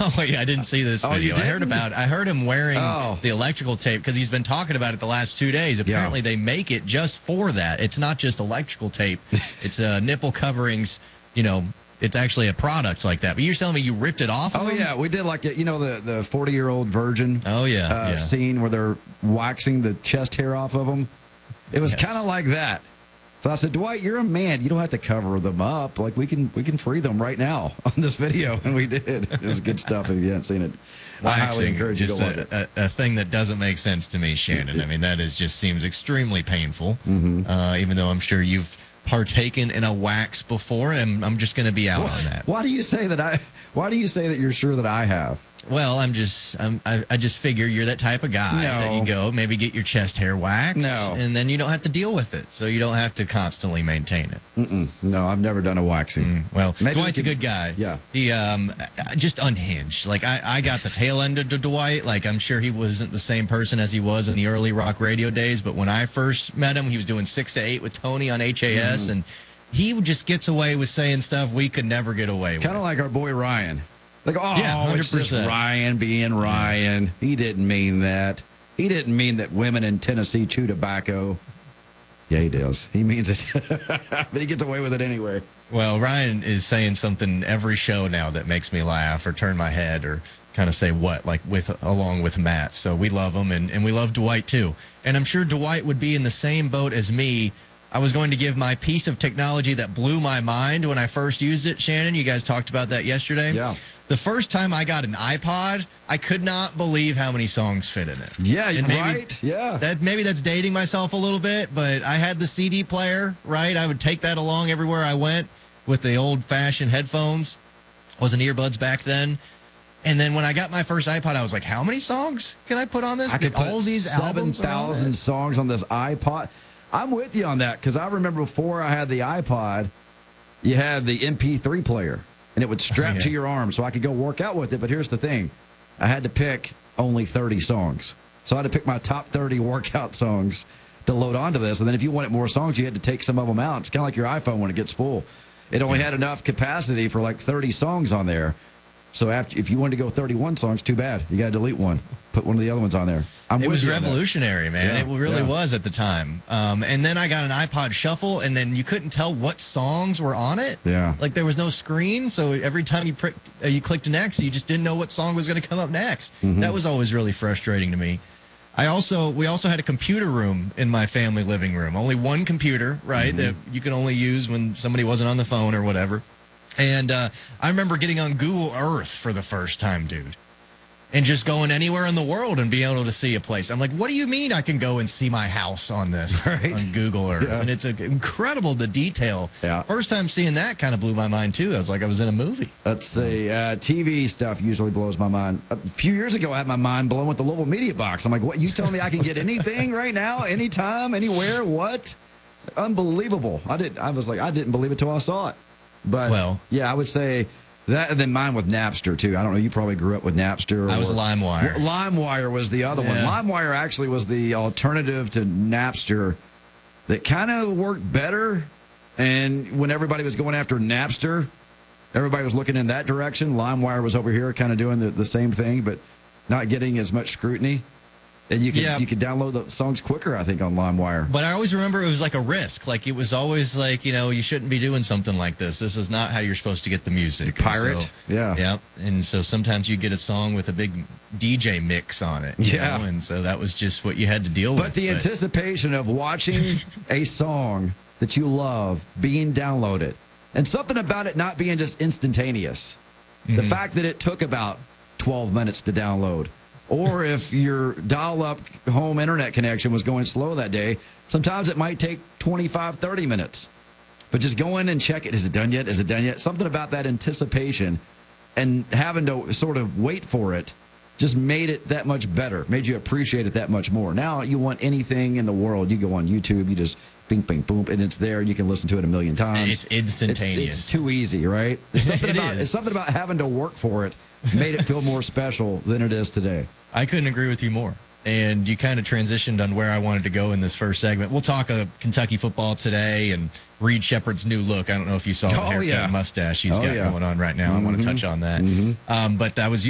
Oh, wait, I didn't see this video. I heard him wearing the electrical tape because he's been talking about it the last 2 days. Apparently, they make it just for that. It's not just electrical tape. It's nipple coverings, It's actually a product like that. But you're telling me you ripped it off of them? Yeah. We did like, the 40-year-old virgin scene where they're waxing the chest hair off of them. It was kind of like that. So I said, Dwight, you're a man. You don't have to cover them up. Like, we can free them right now on this video. And we did. It was good stuff if you haven't seen it. I highly encourage you to watch it. A thing that doesn't make sense to me, Shannon. I mean, that just seems extremely painful, even though I'm sure you've partaken in a wax before, and I'm just going to be out on that. Why do you say that you're sure that I have? Well, I just figure you're that type of guy that you go maybe get your chest hair waxed, and then you don't have to deal with it, so you don't have to constantly maintain it. No, I've never done a waxing. Well, maybe Dwight's a good guy. Yeah, he just unhinged. Like I got the tail end of Dwight. Like I'm sure he wasn't the same person as he was in the early rock radio days, but when I first met him, he was doing 6 to 8 with Tony on HAS, and he just gets away with saying stuff we could never get away with. Kind of like our boy Ryan. Like, 100%. It's just Ryan being Ryan. He didn't mean that. He didn't mean that women in Tennessee chew tobacco. Yeah, he does. He means it. But he gets away with it anyway. Well, Ryan is saying something every show now that makes me laugh or turn my head or kind of say what, like along with Matt. So we love him, and we love Dwight, too. And I'm sure Dwight would be in the same boat as me. I was going to give my piece of technology that blew my mind when I first used it, Shannon. You guys talked about that yesterday. Yeah. The first time I got an iPod, I could not believe how many songs fit in it. Yeah, right. Yeah. Maybe that's dating myself a little bit, but I had the CD player, right? I would take that along everywhere I went with the old-fashioned headphones. Wasn't earbuds back then. And then when I got my first iPod, I was like, how many songs can I put on this? I could put all these 7,000 songs on this iPod. I'm with you on that because I remember before I had the iPod, you had the MP3 player, and it would strap to your arm so I could go work out with it. But here's the thing. I had to pick only 30 songs. So I had to pick my top 30 workout songs to load onto this. And then if you wanted more songs, you had to take some of them out. It's kind of like your iPhone when it gets full. It only had enough capacity for like 30 songs on there. So if you wanted to go 31 songs, too bad. You got to delete one. Put one of the other ones on there. It was revolutionary, man. Yeah, it really was at the time. And then I got an iPod Shuffle, and then you couldn't tell what songs were on it. Yeah. Like there was no screen, so every time you clicked next, you just didn't know what song was going to come up next. That was always really frustrating to me. We also had a computer room in my family living room. Only one computer, right, that you could only use when somebody wasn't on the phone or whatever. And I remember getting on Google Earth for the first time, dude, and just going anywhere in the world and being able to see a place. I'm like, what do you mean I can go and see my house on this, on Google Earth? Yeah. And it's incredible, the detail. Yeah. First time seeing that kind of blew my mind, too. I was like I was in a movie. Let's see. TV stuff usually blows my mind. A few years ago, I had my mind blown with the Louisville Media Box. I'm like, what? You telling me I can get anything right now, anytime, anywhere? What? Unbelievable. I didn't believe it till I saw it. But, I would say that, and then mine with Napster, too. I don't know. You probably grew up with Napster. I was LimeWire. LimeWire was the other one. LimeWire actually was the alternative to Napster that kind of worked better. And when everybody was going after Napster, everybody was looking in that direction. LimeWire was over here kind of doing the same thing, but not getting as much scrutiny. And you could download the songs quicker, I think, on LimeWire. But I always remember it was like a risk. Like it was always like, you shouldn't be doing something like this. This is not how you're supposed to get the music. Pirate. Yeah. And so sometimes you get a song with a big DJ mix on it. You know? And so that was just what you had to deal with. But the anticipation of watching a song that you love being downloaded, and something about it not being just instantaneous. The fact that it took about 12 minutes to download. Or if your dial-up home internet connection was going slow that day, sometimes it might take 25, 30 minutes. But just go in and check it. Is it done yet? Is it done yet? Something about that anticipation and having to sort of wait for it just made it that much better, made you appreciate it that much more. Now you want anything in the world. You go on YouTube, you just bing, bing, boom, and it's there, and you can listen to it a million times. It's instantaneous. It's too easy, right? It's something about having to work for it made it feel more special than it is today. I couldn't agree with you more. And you kind of transitioned on where I wanted to go in this first segment. We'll talk Kentucky football today and Reed Shepherd's new look. I don't know if you saw the haircut and mustache he's got going on right now. I want to touch on that. But that was